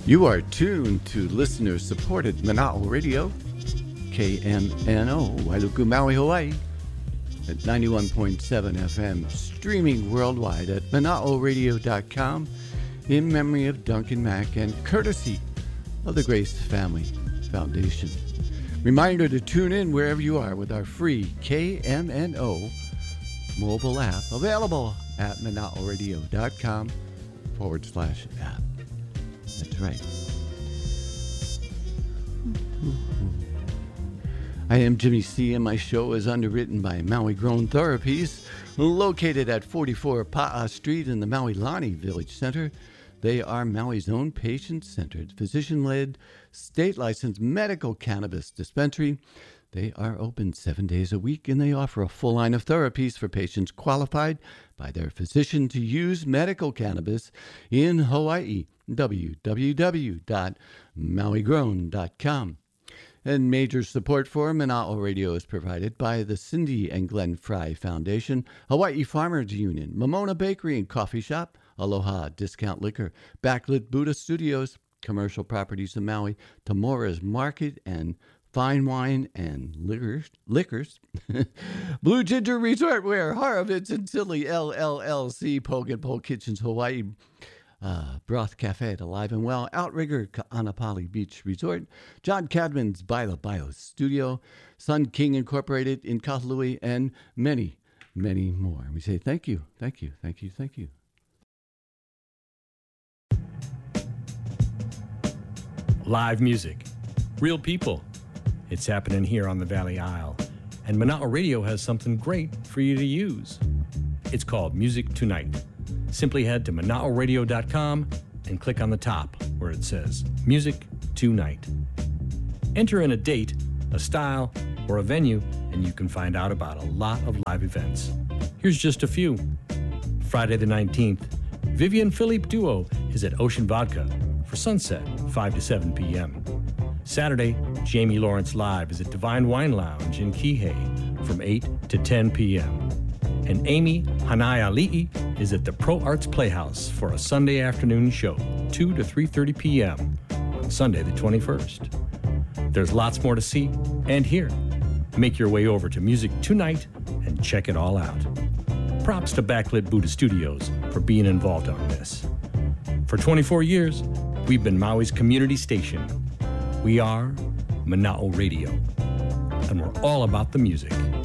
You are tuned to listener-supported Mana'o Radio, KMNO, Wailuku, Maui, Hawaii, at 91.7 FM, streaming worldwide at mana'oradio.com in memory of Duncan Mack and courtesy of the Grace Family Foundation. Reminder to tune in wherever you are with our free KMNO mobile app, available at mana'oradio.com/app. That's right. I am Jimmy C, and my show is underwritten by Maui Grown Therapies, located at 44 Pa'a Street in the Maui Lani Village Center. They are Maui's own patient-centered, physician-led, state-licensed medical cannabis dispensary. They are open 7 days a week, and they offer a full line of therapies for patients qualified by their physician to use medical cannabis in Hawaii. www.mauigrown.com. And major support for Mana'o Radio is provided by the Cindy and Glenn Fry Foundation, Hawaii Farmers Union, Momona Bakery and Coffee Shop, Aloha Discount Liquor, Backlit Buddha Studios, Commercial Properties of Maui, Tamora's Market and Fine Wine and Liquors, Blue Ginger Resort Wear, Horowitz and Tilly LLC, Poke and Pole Kitchens, Hawaii, Broth Cafe at Alive and Well, Outrigger, Ka'anapali Beach Resort, John Cadman's Bio Studio, Sun King Incorporated in Kahului, and many, many more. We say thank you, thank you, thank you, thank you. Live music, real people. It's happening here on the Valley Isle, and Mana'o Radio has something great for you to use. It's called Music Tonight. Simply head to mana'oradio.com and click on the top where it says Music Tonight. Enter in a date, a style, or a venue, and you can find out about a lot of live events. Here's just a few. Friday the 19th, Vivian Philippe Duo is at Ocean Vodka for Sunset, 5 to 7 p.m. Saturday, Jamie Lawrence Live is at Divine Wine Lounge in Kihei from 8 to 10 p.m. And Amy Hanaiali'i is at the Pro Arts Playhouse for a Sunday afternoon show, 2 to 3:30 p.m. on Sunday the 21st. There's lots more to see and hear. Make your way over to Music Tonight and check it all out. Props to Backlit Buddha Studios for being involved on this. For 24 years, we've been Maui's community station. We are Mana'o Radio, and we're all about the music.